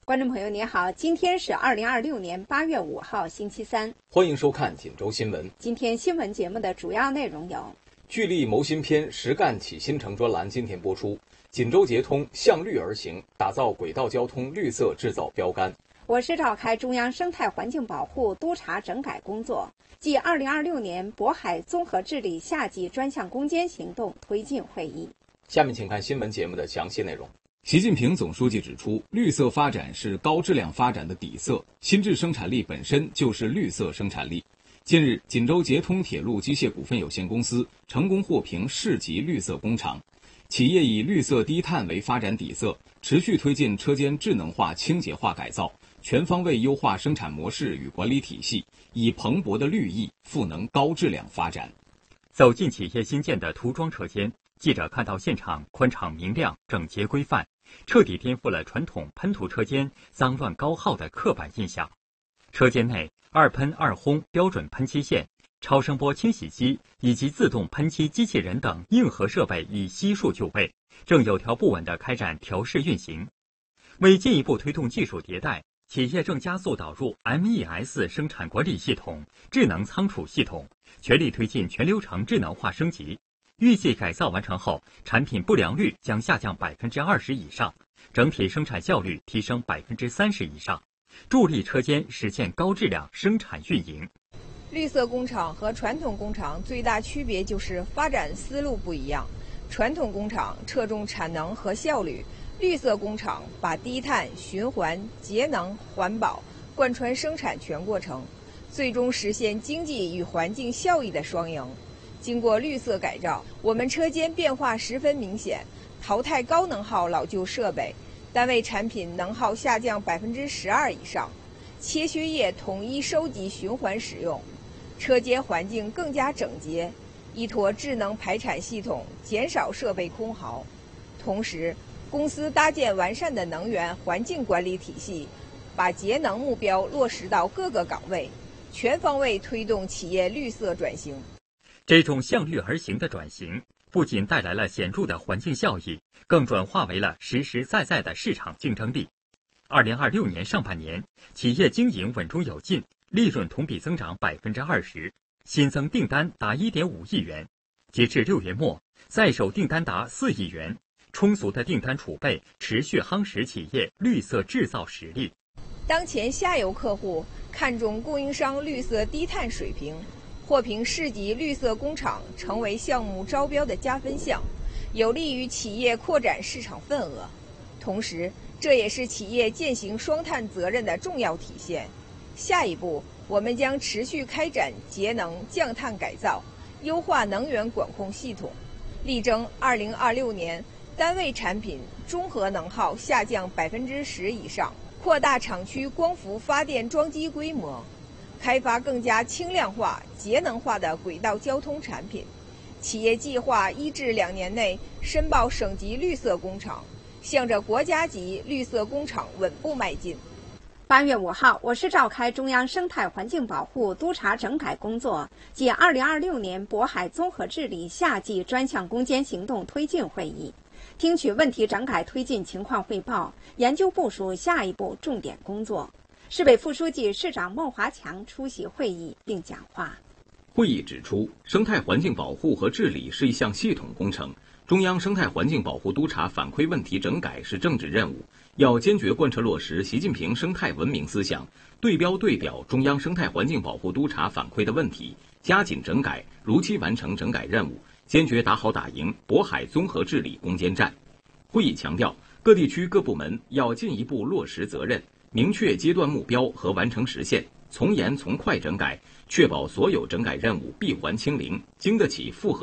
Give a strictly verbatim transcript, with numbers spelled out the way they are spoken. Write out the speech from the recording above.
观众朋友您好，今天是二零二六年八月五号星期三， 欢迎收看锦州新闻。 今天新闻节目的主要内容有： 聚力谋新篇，实干启新城专栏今天播出；锦州捷通向绿而行，打造轨道交通绿色制造标杆。 我市召开中央生态环境保护督查整改工作暨二零二六年渤海综合治理夏季专项攻坚行动推进会议。 下面请看新闻节目的详细内容。 习近平总书记指出，绿色发展是高质量发展的底色，新质生产力本身就是绿色生产力。近日，锦州捷通铁路机械股份有限公司成功获评市级绿色工厂。企业以绿色低碳为发展底色，持续推进车间智能化、清洁化改造，全方位优化生产模式与管理体系，以蓬勃的绿意赋能高质量发展。 走进企业新建的涂装车间，记者看到现场宽敞明亮、整洁规范，彻底颠覆了传统喷涂车间脏乱高耗的刻板印象。车间内二喷二烘标准喷漆线、超声波清洗机以及自动喷漆机器人等硬核设备已悉数就位，正有条不紊地开展调试运行。为进一步推动技术迭代，企业正加速导入 M E S 生产管理系统、智能仓储系统，全力推进全流程智能化升级。预计改造完成后，产品不良率将下降百分之二十以上，整体生产效率提升百分之三十以上，助力车间实现高质量生产运营。 绿色工厂和传统工厂最大区别就是发展思路不一样。传统工厂侧重产能和效率，绿色工厂把低碳、循环、节能、环保贯穿生产全过程，最终实现经济与环境效益的双赢。经过绿色改造，我们车间变化十分明显，淘汰高能耗老旧设备，单位产品能耗下降百分之十二以上，切削液统一收集循环使用，车间环境更加整洁，依托智能排产系统，减少设备空耗。同时，公司搭建完善的能源环境管理体系，把节能目标落实到各个岗位，全方位推动企业绿色转型。 这种向绿而行的转型，不仅带来了显著的环境效益，更转化为了实实在在的市场竞争力。二零二六年上半年，企业经营稳中有进，利润同比增长百分之二十，新增订单达一点五亿元。截至六月末，在手订单达四亿元，充足的订单储备持续夯实企业绿色制造实力。 当前下游客户看重供应商绿色低碳水平，获评市级绿色工厂成为项目招标的加分项，有利于企业扩展市场份额。同时，这也是企业践行双碳责任的重要体现。下一步，我们将持续开展节能降碳改造，优化能源管控系统，力争二零二六年单位产品综合能耗下降百分之十以上，扩大厂区光伏发电装机规模，开发更加轻量化、节能化的轨道交通产品。企业计划一至两年内申报省级绿色工厂，向着国家级绿色工厂稳步迈进。 八月五号，我市召开中央生态环境保护督查整改工作暨二零二六年渤海综合治理夏季专项攻坚行动推进会议，听取问题整改推进情况汇报，研究部署下一步重点工作。市委副书记、市长孟华强出席会议并讲话。 会议指出，生态环境保护和治理是一项系统工程，中央生态环境保护督查反馈问题整改是政治任务，要坚决贯彻落实习近平生态文明思想，对标对表中央生态环境保护督查反馈的问题，加紧整改，如期完成整改任务，坚决打好打赢渤海综合治理攻坚战。会议强调，各地区各部门要进一步落实责任，明确阶段目标和完成时限，从严从快整改，确保所有整改任务闭环清零，经得起复核